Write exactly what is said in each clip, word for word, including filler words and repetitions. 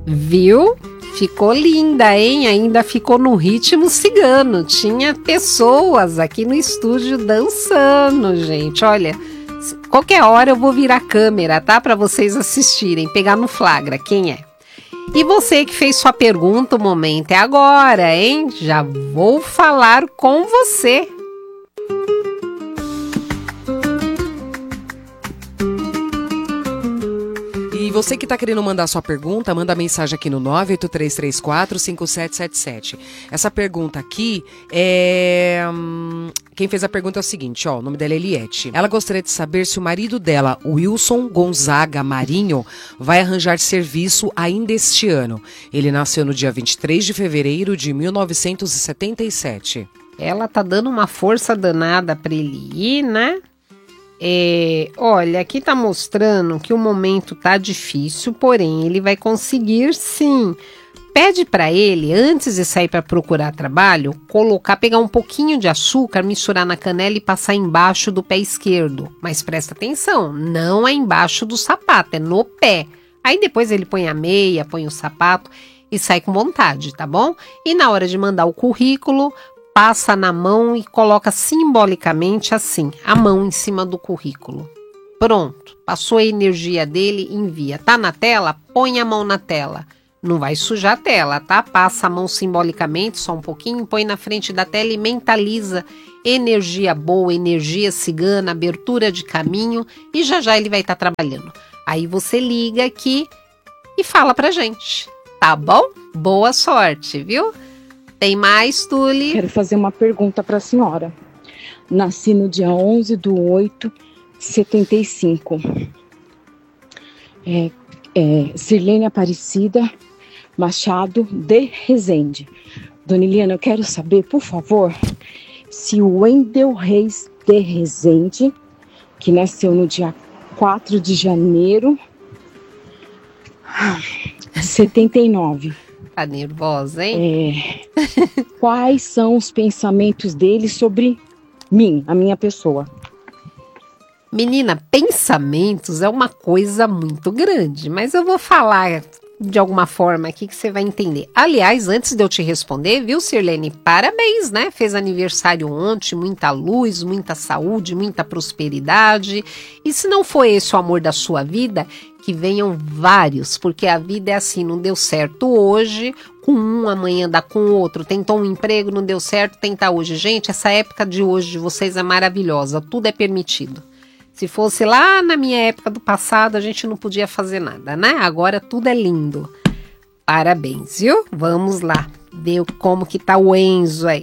Viu? Ficou linda, hein? Ainda ficou no ritmo cigano. Tinha pessoas aqui no estúdio dançando, gente. Olha, qualquer hora eu vou virar a câmera, tá? Para vocês assistirem, pegar no flagra quem é. E você que fez sua pergunta, o momento é agora, hein? Já vou falar com você. E você que está querendo mandar sua pergunta, manda mensagem aqui no nove oito três três quatro cinco sete sete sete. Essa pergunta aqui é... Quem fez a pergunta é o seguinte, ó, o nome dela é Eliette. Ela gostaria de saber se o marido dela, Wilson Gonzaga Marinho, vai arranjar serviço ainda este ano. Ele nasceu no dia vinte e três de fevereiro de mil novecentos e setenta e sete. Ela tá dando uma força danada para ele ir, né? É, olha, aqui tá mostrando que o momento tá difícil, porém ele vai conseguir sim. Pede para ele, antes de sair para procurar trabalho, colocar, pegar um pouquinho de açúcar, misturar na canela e passar embaixo do pé esquerdo. Mas presta atenção, não é embaixo do sapato, é no pé. Aí depois ele põe a meia, põe o sapato e sai com vontade, tá bom? E na hora de mandar o currículo, passa na mão e coloca simbolicamente assim, a mão em cima do currículo. Pronto, passou a energia dele, envia. Tá na tela? Põe a mão na tela. Não vai sujar a tela, tá? Passa a mão simbolicamente, só um pouquinho, põe na frente da tela e mentaliza energia boa, energia cigana, abertura de caminho e já já ele vai estar trabalhando. Aí você liga aqui e fala pra gente, tá bom? Boa sorte, viu? Tem mais, Tuli? Quero fazer uma pergunta para a senhora. Nasci no dia onze de oito de setenta e cinco. É, é, Sirlene Aparecida Machado de Rezende. Dona Eliana, eu quero saber, por favor, se o Wendel Reis de Rezende, que nasceu no dia quatro de janeiro de setenta e nove. Tá nervosa, hein? É, quais são os pensamentos dele sobre mim, a minha pessoa? Menina, pensamentos é uma coisa muito grande, mas eu vou falar de alguma forma aqui que você vai entender. Aliás, antes de eu te responder, viu, Sirlene? Parabéns, né? Fez aniversário ontem, muita luz, muita saúde, muita prosperidade. E se não foi esse o amor da sua vida, que venham vários, porque a vida é assim, não deu certo hoje, com um, amanhã dá com o outro, tentou um emprego, não deu certo, tenta hoje. Gente, essa época de hoje de vocês é maravilhosa, tudo é permitido. Se fosse lá na minha época do passado, a gente não podia fazer nada, né? Agora tudo é lindo. Parabéns, viu? Vamos lá, ver como que tá o Enzo aí.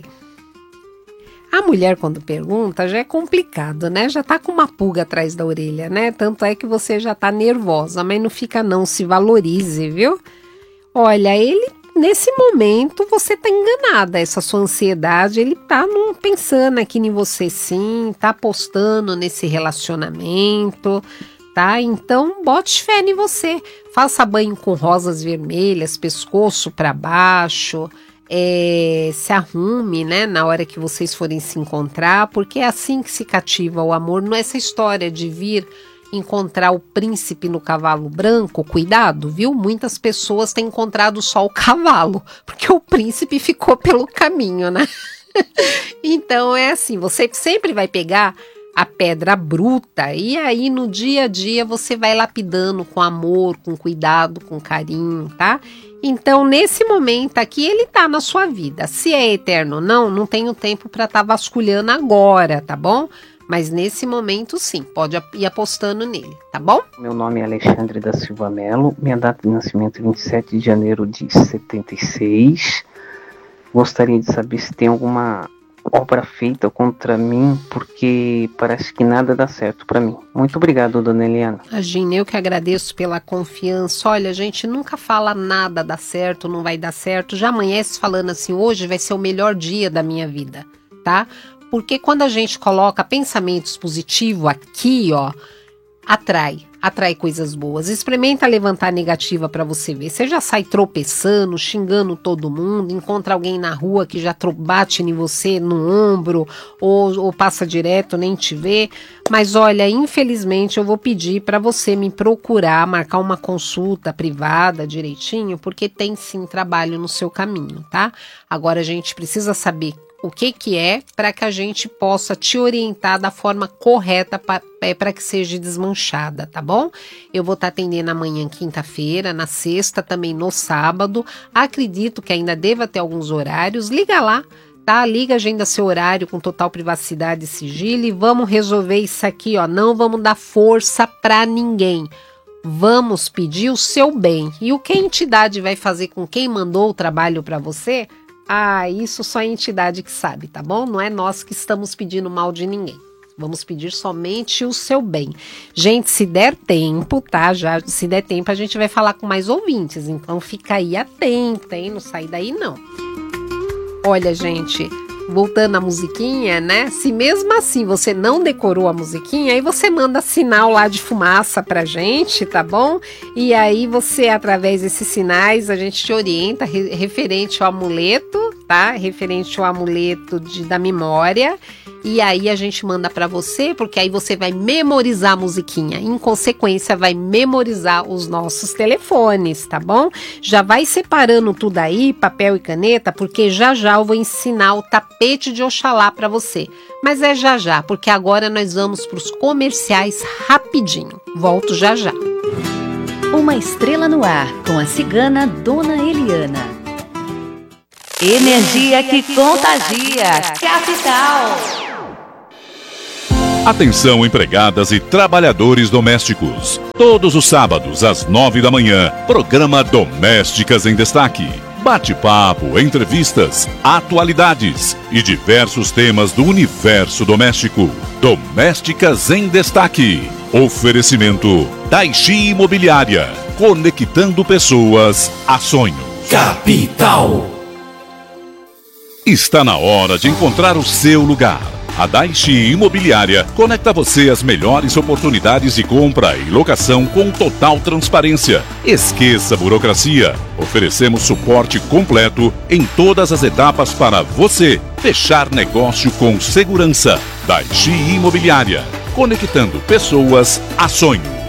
A mulher, quando pergunta, já é complicado, né? Já tá com uma pulga atrás da orelha, né? Tanto é que você já tá nervosa, mas não fica não, se valorize, viu? Olha, ele, nesse momento, você tá enganada. Essa sua ansiedade, ele tá num, pensando aqui em você sim, tá apostando nesse relacionamento, tá? Então, bote fé em você. Faça banho com rosas vermelhas, pescoço para baixo. É, se arrume, né, na hora que vocês forem se encontrar, porque é assim que se cativa o amor, não é essa história de vir encontrar o príncipe no cavalo branco, cuidado, viu? Muitas pessoas têm encontrado só o cavalo, porque o príncipe ficou pelo caminho, né? Então é assim, você sempre vai pegar a pedra bruta e aí no dia a dia você vai lapidando com amor, com cuidado, com carinho, tá? Então, nesse momento aqui, ele tá na sua vida. Se é eterno ou não, não tenho tempo para estar tá vasculhando agora, tá bom? Mas nesse momento, sim, pode ir apostando nele, tá bom? Meu nome é Alexandre da Silva Melo, minha data de nascimento é vinte e sete de janeiro de setenta e seis. Gostaria de saber se tem alguma obra feita contra mim, porque parece que nada dá certo para mim. Muito obrigado, dona Eliana. Imagina, eu que agradeço pela confiança. Olha, a gente nunca fala nada dá certo, não vai dar certo. Já amanhece falando assim, hoje vai ser o melhor dia da minha vida, tá? Porque quando a gente coloca pensamentos positivos aqui, ó, atrai. atrai coisas boas. Experimenta levantar a negativa para você ver. Você já sai tropeçando, xingando todo mundo, encontra alguém na rua que já bate em você no ombro ou, ou passa direto, nem te vê. Mas olha, infelizmente eu vou pedir para você me procurar, marcar uma consulta privada direitinho, porque tem sim trabalho no seu caminho, tá? Agora a gente precisa saber o que que é para que a gente possa te orientar da forma correta para é, que seja desmanchada, tá bom? Eu vou estar tá atendendo amanhã, quinta-feira, na sexta, também no sábado. Acredito que ainda deva ter alguns horários. Liga lá, tá? Liga, agenda seu horário com total privacidade e sigilo e vamos resolver isso aqui, ó. Não vamos dar força para ninguém. Vamos pedir o seu bem. E o que a entidade vai fazer com quem mandou o trabalho para você? Ah, isso só a entidade que sabe, tá bom? Não é nós que estamos pedindo mal de ninguém. Vamos pedir somente o seu bem. Gente, se der tempo, tá? Já, se der tempo, a gente vai falar com mais ouvintes. Então, fica aí atenta, hein? Não sai daí, não. Olha, gente, voltando à musiquinha, né? Se mesmo assim você não decorou a musiquinha, aí você manda sinal lá de fumaça pra gente, tá bom? E aí você, através desses sinais, a gente te orienta re- referente ao amuleto, tá? Referente ao amuleto de, da memória. E aí a gente manda pra você, porque aí você vai memorizar a musiquinha. Em consequência, vai memorizar os nossos telefones, tá bom? Já vai separando tudo aí, papel e caneta, porque já já eu vou ensinar o tapete de Oxalá pra você. Mas é já já, porque agora nós vamos pros comerciais rapidinho. Volto já já. Uma estrela no ar, com a cigana Dona Eliana. Energia que contagia. Capital. Atenção, empregadas e trabalhadores domésticos. Todos os sábados, às nove da manhã, programa Domésticas em Destaque. Bate-papo, entrevistas, atualidades e diversos temas do universo doméstico. Domésticas em Destaque. Oferecimento Daichi Imobiliária. Conectando pessoas a sonhos. Capital. Está na hora de encontrar o seu lugar. A Daichi Imobiliária conecta você às melhores oportunidades de compra e locação com total transparência. Esqueça a burocracia. Oferecemos suporte completo em todas as etapas para você fechar negócio com segurança. Daichi Imobiliária, conectando pessoas a sonhos.